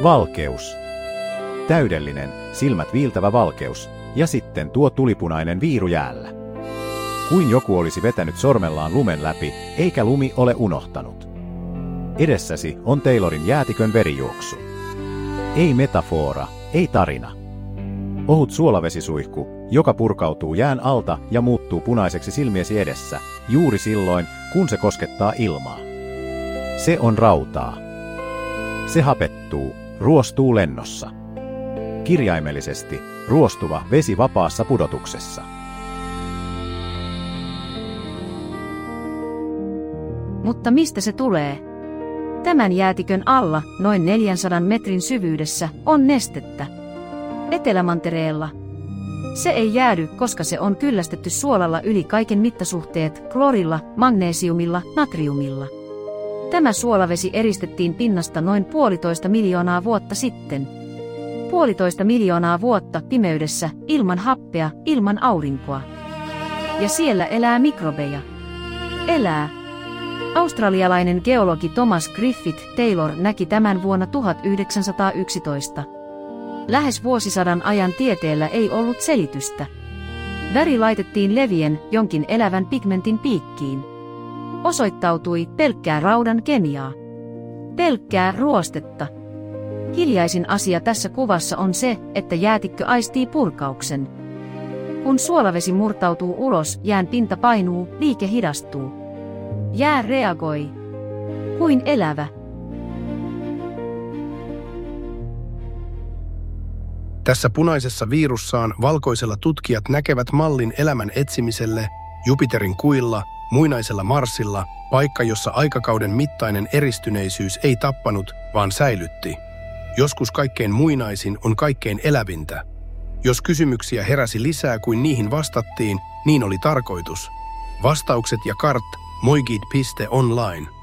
Valkeus. Täydellinen, silmät viiltävä valkeus, ja sitten tuo tulipunainen viiru jäällä. Kuin joku olisi vetänyt sormellaan lumen läpi, eikä lumi ole unohtanut. Edessäsi on Taylorin jäätikön verijuoksu. Ei metafora, ei tarina. Ohut suolavesisuihku, joka purkautuu jään alta ja muuttuu punaiseksi silmiesi edessä, juuri silloin, kun se koskettaa ilmaa. Se on rautaa. Se hapettuu, ruostuu lennossa. Kirjaimellisesti, ruostuva vesi vapaassa pudotuksessa. Mutta mistä se tulee? Tämän jäätikön alla, noin 400 metrin syvyydessä, on nestettä. Etelämantereella. Se ei jäädy, koska se on kyllästetty suolalla yli kaiken mittasuhteet, klorilla, magnesiumilla, natriumilla. Tämä suolavesi eristettiin pinnasta noin 1,5 miljoonaa vuotta sitten. 1,5 miljoonaa vuotta pimeydessä, ilman happea, ilman aurinkoa. Ja siellä elää mikrobeja. Elää. Australialainen geologi Thomas Griffith Taylor näki tämän vuonna 1911. Lähes vuosisadan ajan tieteellä ei ollut selitystä. Väri laitettiin levien jonkin elävän pigmentin piikkiin. Osoittautui pelkkää raudan kemiaa. Pelkkää ruostetta. Hiljaisin asia tässä kuvassa on se, että jäätikkö aistii purkauksen. Kun suolavesi murtautuu ulos, jään pinta painuu, liike hidastuu. Jää reagoi. Kuin elävä. Tässä punaisessa viirussaan valkoisella tutkijat näkevät mallin elämän etsimiselle Jupiterin kuilla, muinaisella Marsilla, paikka jossa aikakauden mittainen eristyneisyys ei tappanut, vaan säilytti. Joskus kaikkein muinaisin on kaikkein elävintä. Jos kysymyksiä heräsi lisää kuin niihin vastattiin, niin oli tarkoitus. Vastaukset ja kart moigid.online.